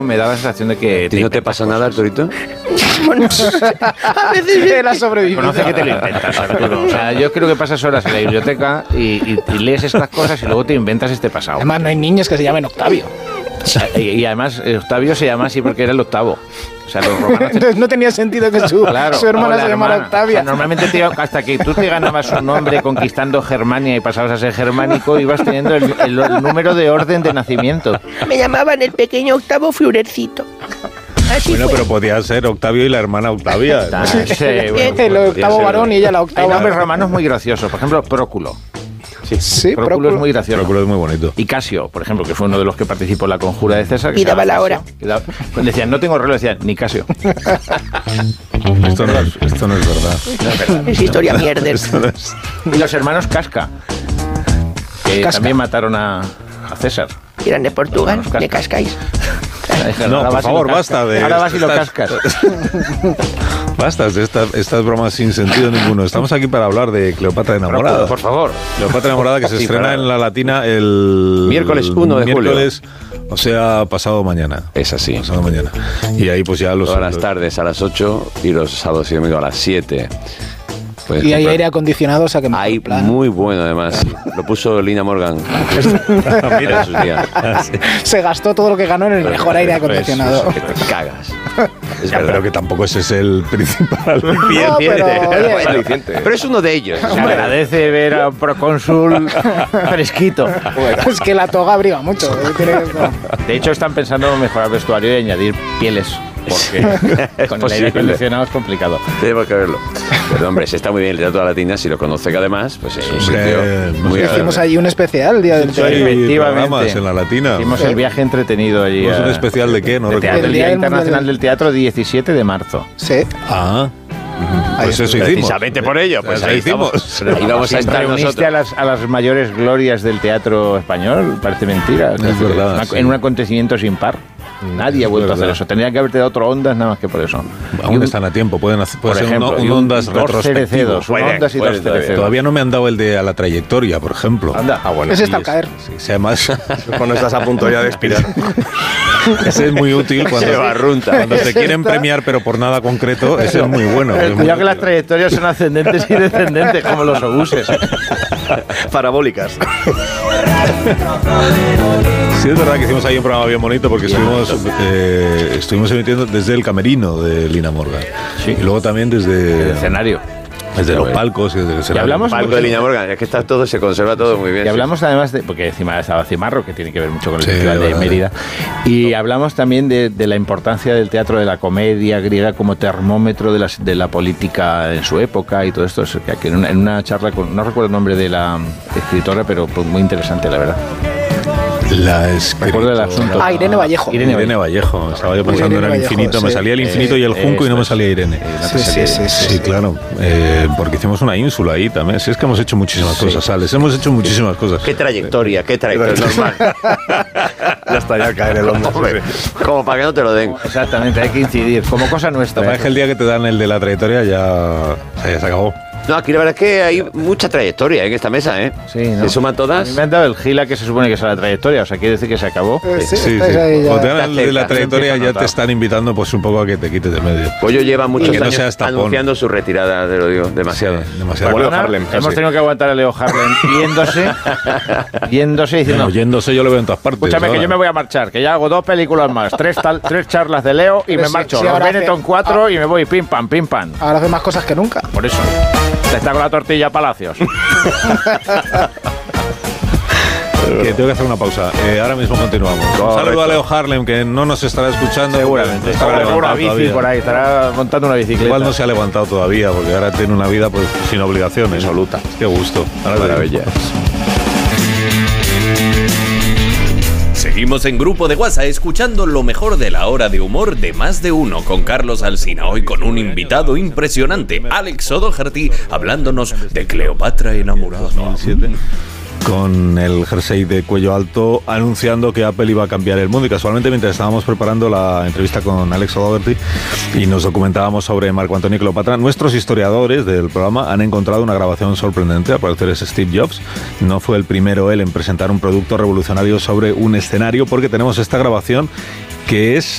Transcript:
me da la sensación de que... ¿Y no te pasa nada, Arturito? Bueno, a veces él ha sobrevivido. Conoce que te lo inventas, Arturo. O sea, yo creo que pasas horas en la biblioteca y lees estas cosas y luego te inventas este pasado. Además, no hay niños que se llamen Octavio. Y además, Octavio se llama así porque era el octavo. O sea, los romanos... Entonces no tenía sentido que su hermana se llamara Octavia. O sea, normalmente hasta que tú te ganabas un nombre conquistando Germania y pasabas a ser germánico, ibas teniendo el número de orden de nacimiento. Me llamaban el pequeño Octavo Fleurercito. Así bueno, fue. pero podía ser Octavio y la hermana Octavia. ¿No? Sí, bueno, el octavo varón y ella la octava. Hay nombres romanos muy graciosos. Por ejemplo, Próculo. Sí, Próculo es muy gracioso. Próculo es muy bonito. Y Casio, por ejemplo, que fue uno de los que participó en la conjura de César. Y daba la hora. Cuando decían, no tengo reloj, decían, ni Casio. Esto no es verdad. Es historia mierder. Y los hermanos Casca, que también mataron a César. Eran de Portugal, Casca. le cascáis. No, por favor, basta de... Ahora vas y lo cascas. Basta de estas bromas sin sentido ninguno. Estamos aquí para hablar de Cleopatra enamorada. Por favor. Cleopatra enamorada, que se estrena en la Latina el... Miércoles 1 de julio. O sea, pasado mañana. Es así. Pasado mañana. Y ahí pues ya todas las tardes a las 8 y los sábados y domingos a las 7. Y hay aire acondicionado, o sea que me hay muy bueno, además. Lo puso Lina Morgan. Mira sus días. Se gastó todo lo que ganó en el mejor aire acondicionado. Que te cagas. Es verdad, pero que tampoco ese es el principal aliciente. Pero es uno de ellos. Se agradece ver a un procónsul fresquito. Es que la toga abriga mucho. De hecho, están pensando en mejorar el vestuario y añadir pieles. Porque con el aire acondicionado es complicado. Tenemos que verlo. Pero hombre, se está muy bien el Teatro de la Latina. Si lo conoce, que además, pues es un sitio muy agradable. Hicimos allí un especial el día del teatro. Efectivamente. En la Latina. Hicimos el viaje entretenido allí. ¿Un especial de qué? No recuerdo. El Día Internacional del Teatro, 17 de marzo. Sí. Ah. Pues eso hicimos. Precisamente por ello, pues ahí hicimos. Ahí vamos a estar nosotros. A las mayores glorias del teatro español, parece mentira. Es verdad. En un acontecimiento sin par. Nadie ha vuelto a hacer eso. Tendrían que haberte dado otro Ondas nada más que por eso. Aún están a tiempo. Puede ser ejemplo, un Ondas retrospectivo. Ondas y dos cerecedos. Todavía no me han dado el de A la trayectoria, por ejemplo. Anda. Bueno. Ese está a caer. Sí, además, cuando estás a punto ya de expirar. Ese es muy útil cuando te quieren premiar, pero por nada concreto. Ese es muy bueno. Cuidado que las trayectorias son ascendentes y descendentes, como los obuses. Parabólicas. Sí, es verdad que hicimos ahí un programa bien bonito porque estuvimos emitiendo desde el camerino de Lina Morgan. Sí. Y luego también desde el escenario. Desde los palcos y desde el escenario. Y hablamos palco de Lina Morgan, es que está todo, se conserva todo muy bien. Y hablamos además de, porque encima estaba Cimarro, que tiene que ver mucho con el Festival de Mérida. Y hablamos también de la importancia del teatro de la comedia griega como termómetro de la política en su época y todo esto. Que en una charla con, no recuerdo el nombre de la escritora, pero pues muy interesante, la verdad. Recuerdo el asunto. Irene Vallejo. Irene Vallejo. Estaba yo pensando en el infinito. Sí. Me salía el infinito y el junco y no me salía Irene. Sí, claro. Porque hicimos una ínsula ahí también. Sí, es que hemos hecho muchísimas cosas, Alex. Hemos hecho muchísimas cosas. Qué trayectoria normal. Ya está, ya cae en el hondo. Como para que no te lo den. Exactamente, hay que incidir. Como cosa nuestra. Es que el día que te dan el de la trayectoria ya se acabó. No, aquí la verdad es que hay mucha trayectoria en esta mesa, ¿eh? Sí, ¿no? Se suman todas. Me han dado el gila que se supone que es la trayectoria, o sea, quiere decir que se acabó. Sí. Cuando te dan el de la trayectoria ya te están invitando pues un poco a que te quites de medio. Pollo lleva muchos años anunciando su retirada, te lo digo, demasiado. Hemos tenido que aguantar a Leo Harlem yéndose diciendo... Yéndose yo lo veo en todas partes. Escúchame, que yo me voy a marchar, que ya hago 2 películas más, 3 charlas de Leo y me marcho. Los Benetton 4 y me voy pim pam. Ahora hace más cosas que nunca. Por eso. Está con la tortilla Palacios. Que tengo que hacer una pausa. Ahora mismo continuamos. Un saludo a Leo Harlem, que no nos estará escuchando. Seguramente. Estará una bici por ahí, estará montando una bicicleta. Igual no se ha levantado todavía, porque ahora tiene una vida pues sin obligaciones. Absoluta. Qué gusto. Maravilla. Seguimos en Grupo de WhatsApp escuchando lo mejor de la hora de humor de Más de Uno con Carlos Alsina. Hoy con un invitado impresionante, Alex O'Doherty, hablándonos de Cleopatra enamorada. Con el jersey de cuello alto anunciando que Apple iba a cambiar el mundo, y casualmente mientras estábamos preparando la entrevista con Alex O'Doherty y nos documentábamos sobre Marco Antonio y Cleopatra, nuestros historiadores del programa han encontrado una grabación sorprendente. Al parecer es Steve Jobs, no fue el primero él en presentar un producto revolucionario sobre un escenario, porque tenemos esta grabación que es